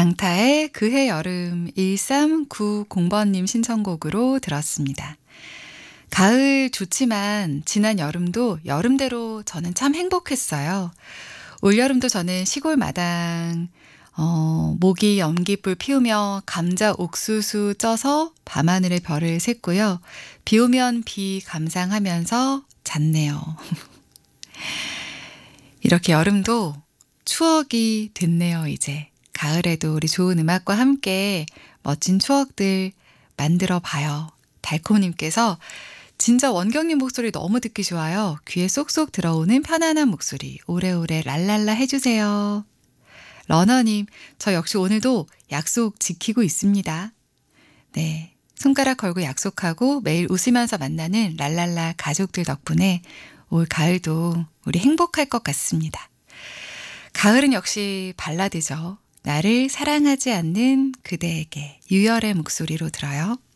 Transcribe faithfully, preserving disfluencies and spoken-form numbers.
강타의 그해 여름 일삼구공 번님 신청곡으로 들었습니다. 가을 좋지만 지난 여름도 여름대로 저는 참 행복했어요. 올여름도 저는 시골 마당 어, 모기 연기불 피우며 감자 옥수수 쪄서 밤하늘의 별을 샜고요. 비 오면 비 감상하면서 잤네요. 이렇게 여름도 추억이 됐네요, 이제. 가을에도 우리 좋은 음악과 함께 멋진 추억들 만들어 봐요. 달콤님께서 진짜 원경님 목소리 너무 듣기 좋아요. 귀에 쏙쏙 들어오는 편안한 목소리. 오래오래 랄랄라 해주세요. 러너님, 저 역시 오늘도 약속 지키고 있습니다. 네, 손가락 걸고 약속하고 매일 웃으면서 만나는 랄랄라 가족들 덕분에 올 가을도 우리 행복할 것 같습니다. 가을은 역시 발라드죠. 나를 사랑하지 않는 그대에게 유열의 목소리로 들어요.